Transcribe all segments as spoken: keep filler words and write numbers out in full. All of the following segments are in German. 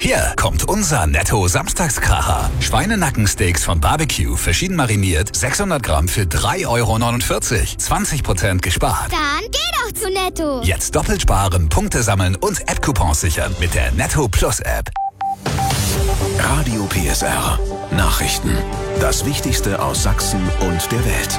Hier kommt unser Netto-Samstagskracher. Schweinenackensteaks von Barbecue, verschieden mariniert, sechshundert Gramm für drei Euro neunundvierzig. zwanzig Prozent gespart. Dann geh doch zu Netto. Jetzt doppelt sparen, Punkte sammeln und App-Coupons sichern mit der Netto Plus App. Radio P S R. Nachrichten. Das Wichtigste aus Sachsen und der Welt.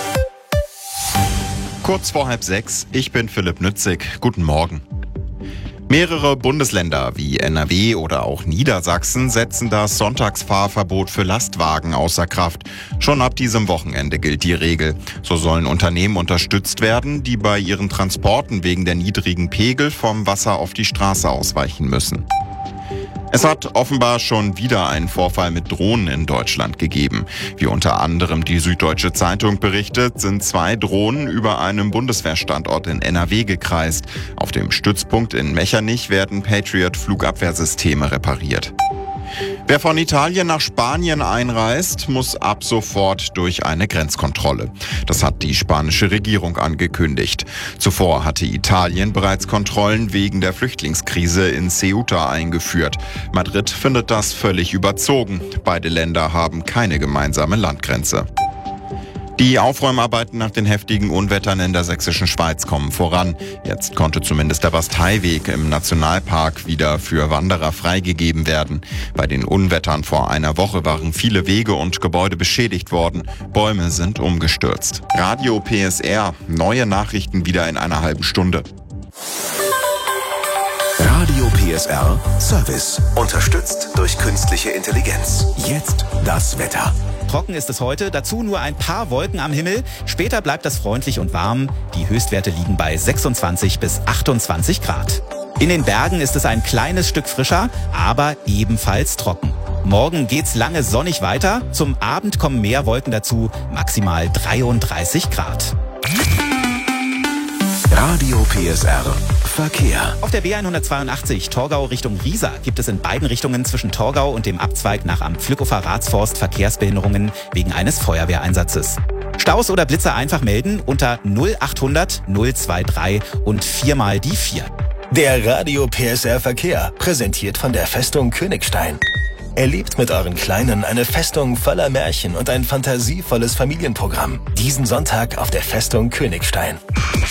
Kurz vor halb sechs, ich bin Philipp Nützig. Guten Morgen. Mehrere Bundesländer wie N R W oder auch Niedersachsen setzen das Sonntagsfahrverbot für Lastwagen außer Kraft. Schon ab diesem Wochenende gilt die Regel. So sollen Unternehmen unterstützt werden, die bei ihren Transporten wegen der niedrigen Pegel vom Wasser auf die Straße ausweichen müssen. Es hat offenbar schon wieder einen Vorfall mit Drohnen in Deutschland gegeben. Wie unter anderem die Süddeutsche Zeitung berichtet, sind zwei Drohnen über einem Bundeswehrstandort in N R W gekreist. Auf dem Stützpunkt in Mechernich werden Patriot-Flugabwehrsysteme repariert. Wer von Italien nach Spanien einreist, muss ab sofort durch eine Grenzkontrolle. Das hat die spanische Regierung angekündigt. Zuvor hatte Italien bereits Kontrollen wegen der Flüchtlingskrise in Ceuta eingeführt. Madrid findet das völlig überzogen. Beide Länder haben keine gemeinsame Landgrenze. Die Aufräumarbeiten nach den heftigen Unwettern in der sächsischen Schweiz kommen voran. Jetzt konnte zumindest der Basteiweg im Nationalpark wieder für Wanderer freigegeben werden. Bei den Unwettern vor einer Woche waren viele Wege und Gebäude beschädigt worden. Bäume sind umgestürzt. Radio P S R, neue Nachrichten wieder in einer halben Stunde. Radio P S R Service. Unterstützt durch künstliche Intelligenz. Jetzt das Wetter. Trocken ist es heute, dazu nur ein paar Wolken am Himmel. Später bleibt es freundlich und warm. Die Höchstwerte liegen bei sechsundzwanzig bis achtundzwanzig Grad. In den Bergen ist es ein kleines Stück frischer, aber ebenfalls trocken. Morgen geht's lange sonnig weiter. Zum Abend kommen mehr Wolken dazu, maximal dreiunddreißig Grad. Radio P S R Verkehr. Auf der B hundertzweiundachtzig Torgau Richtung Riesa gibt es in beiden Richtungen zwischen Torgau und dem Abzweig nach am Pflückhofer Ratsforst Verkehrsbehinderungen wegen eines Feuerwehreinsatzes. Staus oder Blitzer einfach melden unter null achthundert null drei drei und viermal die vier. Der Radio P S R Verkehr, präsentiert von der Festung Königstein. Erlebt mit euren Kleinen eine Festung voller Märchen und ein fantasievolles Familienprogramm. Diesen Sonntag auf der Festung Königstein.